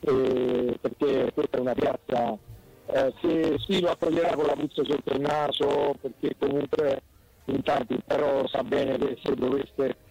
perché questa è una piazza, se sì lo accoglierà con la puzza sotto il naso, perché comunque in tanti, però sa bene che se doveste